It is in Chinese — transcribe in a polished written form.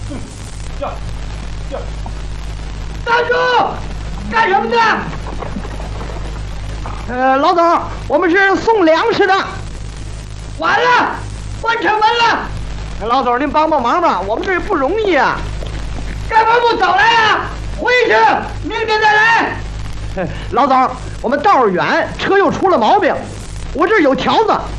大叔，干什么呢？ 老总，我们是送粮食的。 完了，关城门了。 老总，您帮帮忙吧，我们这不容易啊。 干嘛不早来啊？回去，明天再来。 老总，我们道儿远，车又出了毛病，我这儿有条子，